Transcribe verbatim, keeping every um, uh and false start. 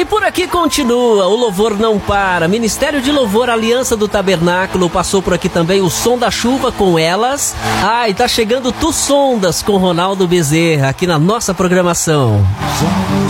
por aqui continua, o louvor não para. Ministério de Louvor, Aliança do Tabernáculo, passou por aqui também o Som da Chuva com elas. Ah, e tá chegando Tu Sondas com Ronaldo Bezerra aqui na nossa programação.